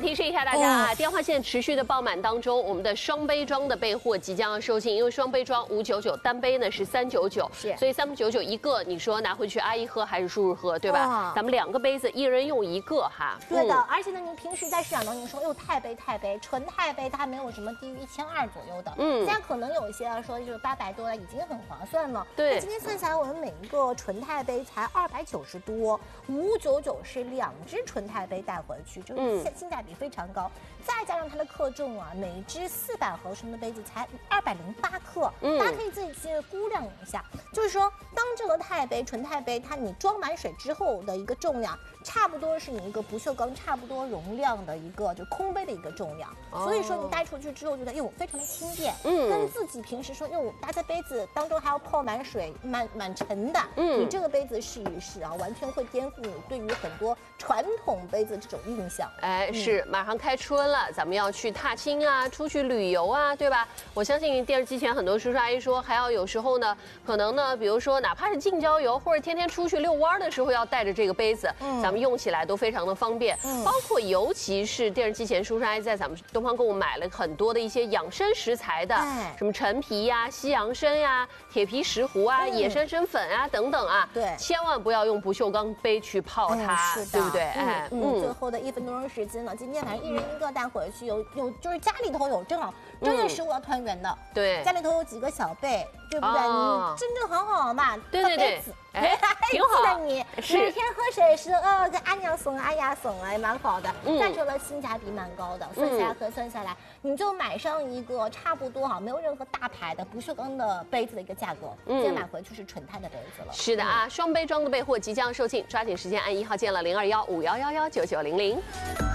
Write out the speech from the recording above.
提示一下大家啊，电话线持续的爆满当中，我们的双杯装的备货即将要售罄，因为双杯装599，单杯呢是399，所以399一个，你说拿回去阿姨喝还是叔叔喝，对吧？咱们2个杯子，一人用1个哈。 对的，而且呢，您平时在市场当中说，钛杯、纯钛杯，它没有什么低于1200左右的。现在可能有一些说就是800多了，已经很划算了。 对， 那今天算下来，我们每一个纯钛杯才290多，599是2只纯钛杯带回去，就是性价比非常高。再加上它的克重啊，每只400毫升的杯子才208克，大家可以自己去估量一下。就是说，当这个纯钛杯，它你装满水之后的一个重量，差不多是你一个不锈钢差不多容量的一个就空杯的一个重量。所以说你带出去之后，觉得非常的轻便，跟自己平时说搭在杯子当中还要泡满水，蛮沉的，你这个杯子试一试啊，完全会颠覆你对于很多传统杯子这种印象。 哎，是马上开春了，咱们要去踏青啊，出去旅游啊，对吧？我相信电视机前很多叔叔阿姨说，还要有时候呢，可能呢，比如说哪怕是近郊游或者天天出去遛弯的时候，要带着这个杯子，咱们用起来都非常的方便。包括尤其是电视机前叔叔阿姨在咱们东方购物买了很多的一些养生食材的，什么陈皮呀、西洋参呀、铁皮石斛啊、野山参粉啊等等啊， 对， 千万不要用不锈钢杯去泡它，对不对？ 最后的1分多钟时间呢，今天反正1人1个带回去，有就是家里头有正好正月15要团圆的，对，家里头有几个小辈，对不对？你真正好嘛， 对， 哎， 挺好的你每天喝水是给阿娘送阿丫送啊，也蛮好的。再说了，性价比蛮高的，算下来，你就买上一个差不多没有任何大牌的不锈钢的杯子的一个价格，再买回去是纯钛的杯子了。 是的啊，双杯装的备货即将售罄，抓紧时间按1号键了，0215111990。